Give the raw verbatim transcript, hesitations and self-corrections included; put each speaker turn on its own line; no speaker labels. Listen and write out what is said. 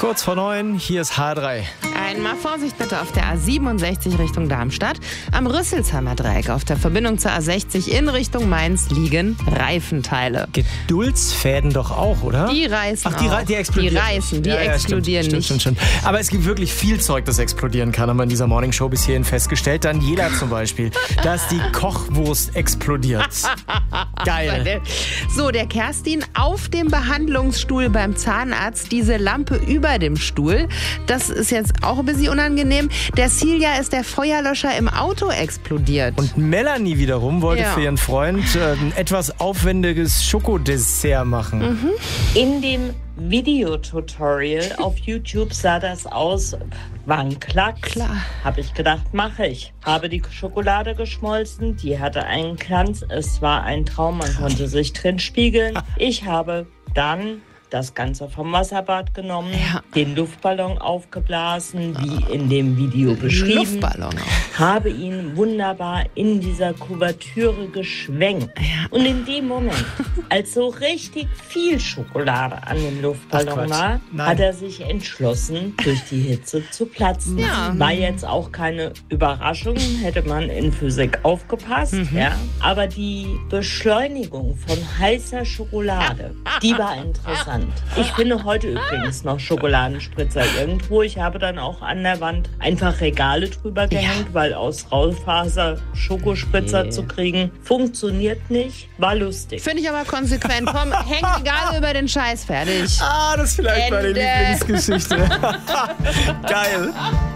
Kurz vor neun, hier ist H drei.
Einmal Vorsicht bitte auf der A siebenundsechzig Richtung Darmstadt. Am Rüsselsheimer Dreieck auf der Verbindung zur A sechzig in Richtung Mainz liegen Reifenteile.
Geduldsfäden doch auch, oder?
Die reißen
Ach, die,
auch.
die explodieren.
Die reißen, die
ja, ja,
explodieren
stimmt,
nicht.
Stimmt, stimmt, stimmt. Aber es gibt wirklich viel Zeug, das explodieren kann, haben wir in dieser Morningshow bis hierhin festgestellt. Daniela zum Beispiel, dass die Kochwurst explodiert. Geil.
So, der Kerstin auf dem Behandlungsstuhl beim Zahnarzt, diese Lampe über dem Stuhl. Das ist jetzt auch ein bisschen unangenehm. Der Silja ist der Feuerlöscher im Auto explodiert.
Und Melanie wiederum wollte
Ja.
für ihren Freund äh, ein etwas aufwendiges Schokodessert machen.
Mhm.
In dem Videotutorial auf YouTube sah das aus, war ein Klacks.
Klar.
Habe ich gedacht, mache ich. Habe die Schokolade geschmolzen, die hatte einen Glanz, es war ein Traum, man konnte sich drin spiegeln. Ich habe dann das Ganze vom Wasserbad genommen,
Ja.
den Luftballon aufgeblasen, wie in dem Video beschrieben.
Luftballon auch.
Habe ihn wunderbar in dieser Kuvertüre geschwenkt.
Ja.
Und in dem Moment, als so richtig viel Schokolade an dem Luftballon
Ach Quatsch.
war,
Nein.
hat er sich entschlossen, durch die Hitze zu platzen.
Ja.
War jetzt auch keine Überraschung, hätte man in Physik aufgepasst.
Mhm.
Ja. Aber die Beschleunigung von heißer Schokolade, die war interessant. Ich finde heute übrigens noch Schokoladenspritzer irgendwo. Ich habe dann auch an der Wand einfach Regale drüber gehängt, weil aus Raufaser Schokospritzer
Nee.
zu kriegen, funktioniert nicht. War lustig.
Finde ich aber konsequent. Komm, häng Regale über den Scheiß, fertig.
Ah, das ist vielleicht meine
Ende.
Lieblingsgeschichte. Geil.